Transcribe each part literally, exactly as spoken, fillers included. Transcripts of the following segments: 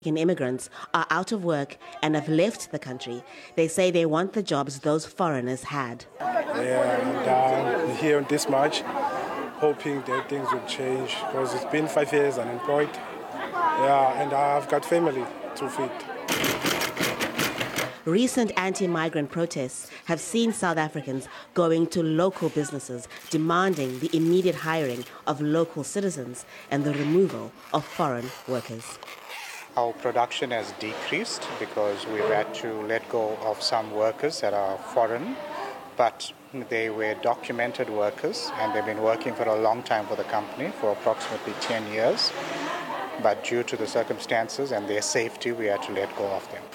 Immigrants are out of work and have left the country. They say they want the jobs those foreigners had. Yeah, and uh, here in this March, hoping that things will change because it's been five years unemployed. Yeah, and I've got family to feed. Recent anti-migrant protests have seen South Africans going to local businesses demanding the immediate hiring of local citizens and the removal of foreign workers. Our production has decreased because we've had to let go of some workers that are foreign, but they were documented workers and they've been working for a long time for the company, for approximately ten years. But due to the circumstances and their safety, we had to let go of them.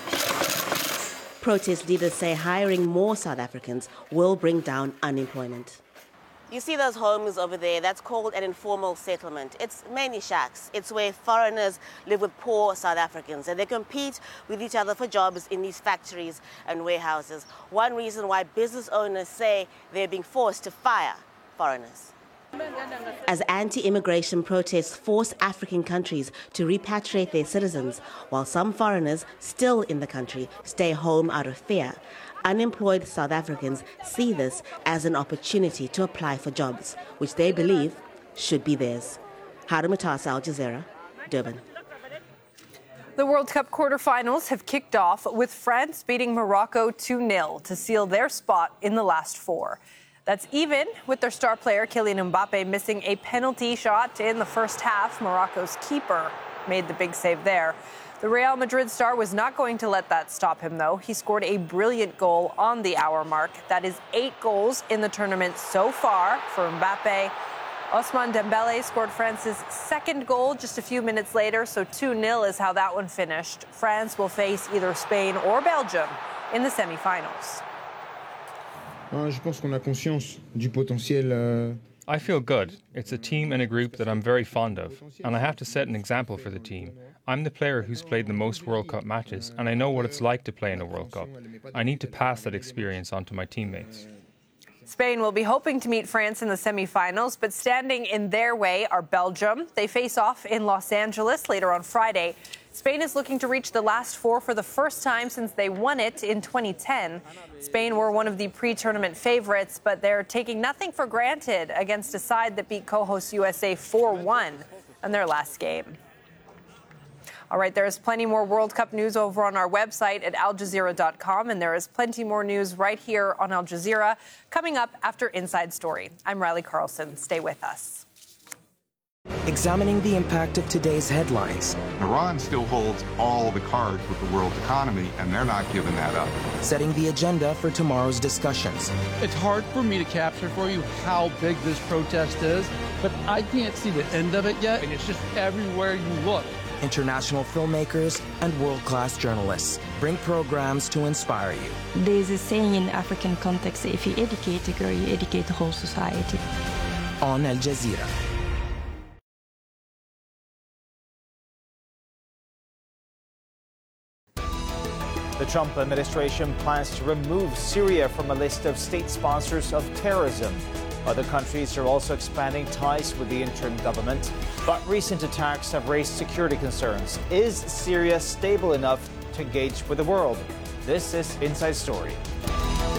Protest leaders say hiring more South Africans will bring down unemployment. You see those homes over there, that's called an informal settlement. It's mainly shacks. It's where foreigners live with poor South Africans and they compete with each other for jobs in these factories and warehouses. One reason why business owners say they're being forced to fire foreigners. As anti-immigration protests force African countries to repatriate their citizens, while some foreigners still in the country stay home out of fear, unemployed South Africans see this as an opportunity to apply for jobs, which they believe should be theirs. Hara Mutasa, Al Jazeera, Durban. The World Cup quarterfinals have kicked off with France beating Morocco two nil to seal their spot in the last four. That's even with their star player Kylian Mbappe missing a penalty shot in the first half. Morocco's keeper made the big save there. The Real Madrid star was not going to let that stop him, though. He scored a brilliant goal on the hour mark. That is eight goals in the tournament so far for Mbappe. Ousmane Dembele scored France's second goal just a few minutes later, so two nil is how that one finished. France will face either Spain or Belgium in the semifinals. Je pense qu'on a conscience du potentiel. I feel good. It's a team and a group that I'm very fond of, and I have to set an example for the team. I'm the player who's played the most World Cup matches, and I know what it's like to play in a World Cup. I need to pass that experience on to my teammates. Spain will be hoping to meet France in the semifinals, but standing in their way are Belgium. They face off in Los Angeles later on Friday. Spain is looking to reach the last four for the first time since they won it in twenty ten. Spain were one of the pre-tournament favorites, but they're taking nothing for granted against a side that beat co-host U S A four one in their last game. All right, there is plenty more World Cup news over on our website at al jazeera dot com, and there is plenty more news right here on Al Jazeera coming up after Inside Story. I'm Riley Carlson. Stay with us. Examining the impact of today's headlines. Iran still holds all the cards with the world economy, and they're not giving that up. Setting the agenda for tomorrow's discussions. It's hard for me to capture for you how big this protest is, but I can't see the end of it yet, and it's just everywhere you look. International filmmakers and world-class journalists bring programs to inspire you. There's a saying in African context, if you educate a girl, you educate the whole society. On Al Jazeera. The Trump administration plans to remove Syria from a list of state sponsors of terrorism. Other countries are also expanding ties with the interim government, but recent attacks have raised security concerns. Is Syria stable enough to engage with the world? This is Inside Story.